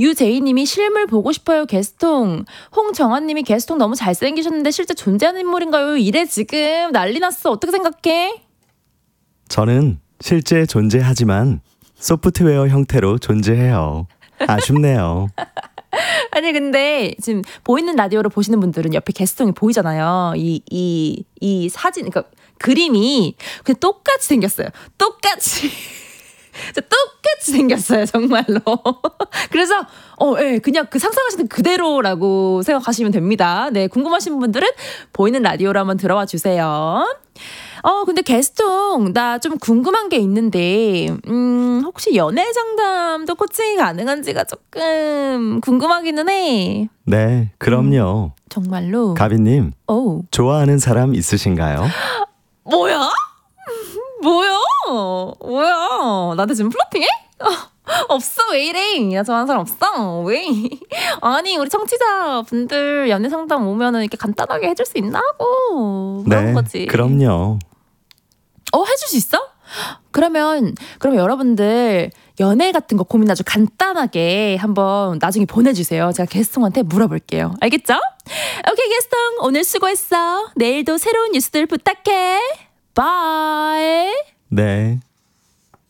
유제이님이 실물 보고 싶어요 게스통. 홍정아님이 게스통 너무 잘생기셨는데 실제 존재하는 인물인가요? 이래 지금 난리 났어. 어떻게 생각해? 저는 실제 존재하지만 소프트웨어 형태로 존재해요. 아쉽네요. 아니 근데 지금 보이는 라디오로 보시는 분들은 옆에 게스통이 보이잖아요. 이 사진, 그러니까 그림이 그냥 똑같이 생겼어요. 똑같이 생겼어요, 정말로. 그래서 예, 그냥 그 상상하시는 그대로라고 생각하시면 됩니다. 네, 궁금하신 분들은 보이는 라디오로 한번 들어와 주세요. 근데 게스통 나 좀 궁금한 게 있는데 혹시 연애 상담도 코칭이 가능한지가 조금 궁금하기는 해. 네, 그럼요. 정말로? 가비님, 오. 좋아하는 사람 있으신가요? 뭐야? 뭐야? 나한테 지금 플러팅해? 없어, 왜 이래? 나 좋아하는 사람 없어. 왜? 아니, 우리 청취자분들 연애 상담 오면은 이렇게 간단하게 해줄 수 있나 하고 그런 네, 거지. 그럼요. 해줄 수 있어? 그러면 여러분들 연애 같은 거 고민 아주 간단하게 한번 나중에 보내주세요. 제가 게스통한테 물어볼게요. 알겠죠? 오케이, 게스통 오늘 수고했어. 내일도 새로운 뉴스들 부탁해. 바이. 네.